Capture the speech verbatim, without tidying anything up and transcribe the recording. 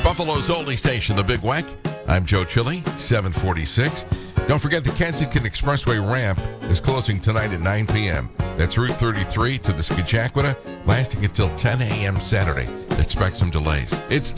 Buffalo's only station, The Big Weck. I'm Joe Chili, seven forty-six. Don't forget the Kensington Expressway ramp is closing tonight at nine p.m. That's Route thirty-three to the Skidjaquata, lasting until ten a.m. Saturday. Expect some delays. It's the